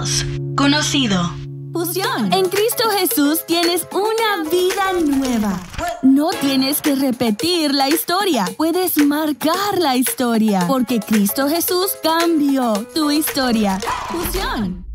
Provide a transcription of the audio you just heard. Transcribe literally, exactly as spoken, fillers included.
Plus. Conocido. Fusión. En Cristo Jesús tienes una vida nueva. No tienes que repetir la historia. Puedes marcar la historia. Porque Cristo Jesús cambió tu historia. Fusión.